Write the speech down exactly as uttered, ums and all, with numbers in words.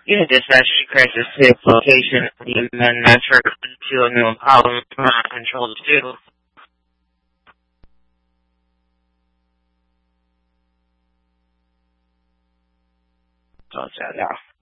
Unit dispatch to crisis six location, and then metro to a new problem control two. So, yeah.